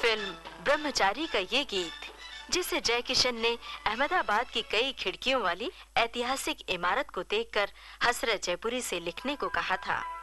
Film ब्रह्मचारी का ये गीत, जिसे जय किशन ने अहमदाबाद की कई खिड़कियों वाली ऐतिहासिक इमारत को देखकर हसरत जयपुरी से लिखने को कहा था।